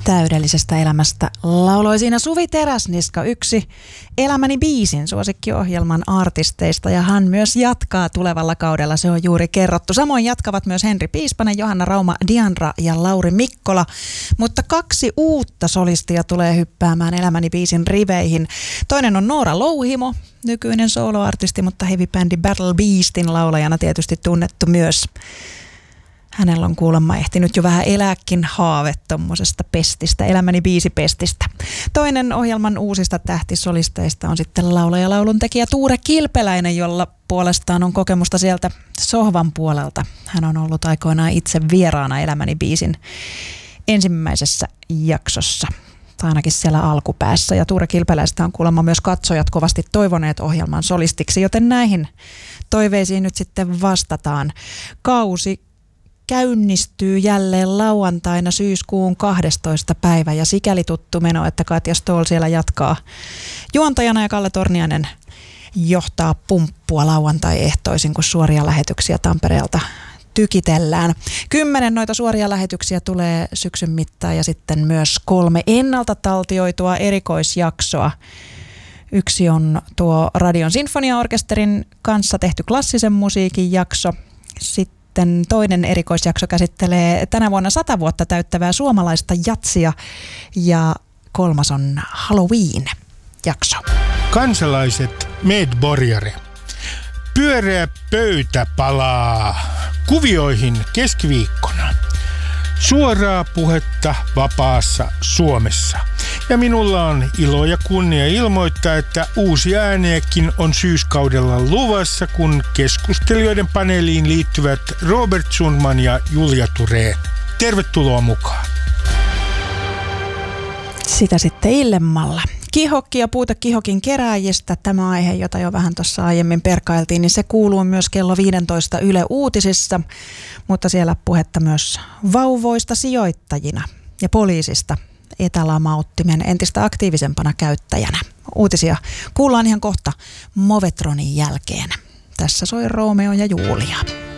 Täydellisestä elämästä lauloi siinä Suvi Teräsniska, yksi Elämäni biisin suosikkiohjelman artisteista, ja hän myös jatkaa tulevalla kaudella, se on juuri kerrottu. Samoin jatkavat myös Henri Piispanen, Johanna Rauma, Diandra ja Lauri Mikkola, mutta 2 uutta solistia tulee hyppäämään Elämäni biisin riveihin. Toinen on Noora Louhimo, nykyinen soloartisti, mutta heavy-bändi Battle Beastin laulajana tietysti tunnettu myös. Hänellä on kuulemma ehtinyt jo vähän elääkin haave tommosesta pestistä, Elämäni biisipestistä. Toinen ohjelman uusista tähtisolisteista on sitten laulaja lauluntekijä Tuure Kilpeläinen, jolla puolestaan on kokemusta sieltä sohvan puolelta. Hän on ollut aikoinaan itse vieraana Elämäni biisin ensimmäisessä jaksossa, tai ainakin siellä alkupäässä. Ja Tuure Kilpeläistä on kuulemma myös katsojat kovasti toivoneet ohjelman solistiksi, joten näihin toiveisiin nyt sitten vastataan. Kausi käynnistyy jälleen lauantaina syyskuun 12. päivä, ja sikäli tuttu meno, että Katja Stoll siellä jatkaa juontajana ja Kalle Torniainen johtaa pumppua lauantai-ehtoisin, kun suoria lähetyksiä Tampereelta tykitellään. 10 noita suoria lähetyksiä tulee syksyn mittaan ja sitten myös 3 ennalta taltioitua erikoisjaksoa. Yksi on tuo Radion Sinfoniaorkesterin kanssa tehty klassisen musiikin jakso. Sitten toinen erikoisjakso käsittelee tänä vuonna 100 vuotta täyttävää suomalaista jatsia, ja 3. on Halloween-jakso. Kansalaiset medborgare. Pyöreä pöytä palaa kuvioihin keskiviikkona. Suoraa puhetta vapaassa Suomessa. Ja minulla on ilo ja kunnia ilmoittaa, että uusia ääniäkin on syyskaudella luvassa, kun keskustelijoiden paneeliin liittyvät Robert Sundman ja Julia Turee. Tervetuloa mukaan. Sitä sitten illemmalla. Kihokki ja puutekihokin kerääjistä, tämä aihe, jota jo vähän tuossa aiemmin perkailtiin, niin se kuuluu myös kello 15 Yle Uutisissa, mutta siellä puhetta myös vauvoista sijoittajina ja poliisista etälamauttimen entistä aktiivisempana käyttäjänä. Uutisia kuullaan ihan kohta Movetronin jälkeen. Tässä soi Romeo ja Julia.